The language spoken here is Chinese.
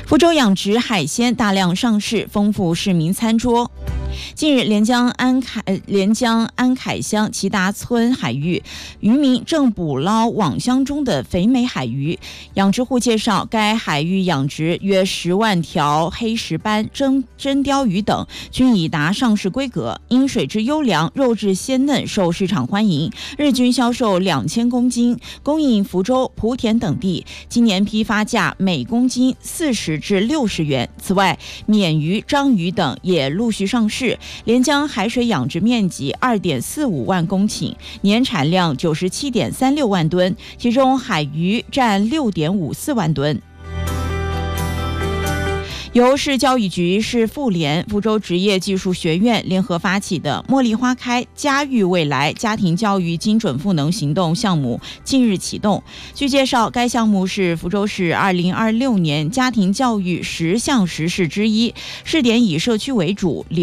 福州养殖海鲜大量上市，丰富市民餐桌。近日，连江安凯乡齐达村海域渔民正捕捞网箱中的肥美海鱼。养殖户介绍，该海域养殖约10万条黑石斑、真鲷鱼等，均已达上市规格。因水质优良、肉质鲜嫩，受市场欢迎，日均销售2000公斤，供应福州、莆田等地。今年批发价每公斤40至60元。此外，鲶鱼、章鱼等也陆续上市。连江海水养殖面积2.45万公顷，年产量97.36万吨，其中海鱼占6.54万吨。由市教育局、市妇联、福州职业技术学院联合发起的茉莉花开家育未来家庭教育精准赋能行动项目近日启动。据介绍，该项目是福州市2026年家庭教育10项实事之一，试点以社区为主，